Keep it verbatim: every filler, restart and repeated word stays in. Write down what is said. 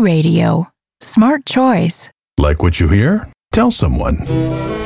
Radio. Smart choice. Like what you hear? Tell someone.